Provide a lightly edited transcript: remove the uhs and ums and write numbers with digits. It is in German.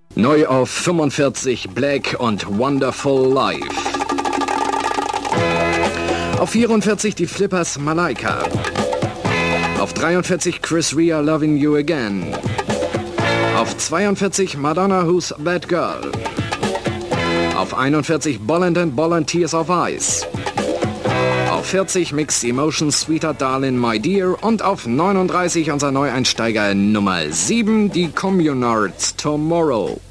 Neu auf 45 Black und Wonderful Life. Auf 44 die Flippers Malaika. Auf 43 Chris Rea Loving You Again. Auf 42 Madonna Who's That Girl. Auf 41 Bolland & Bolland Tears of Ice. Auf 40 Mixed Emotions Sweeter Darling My Dear. Und auf 39 unser Neueinsteiger Nummer 7, die Communards Tomorrow.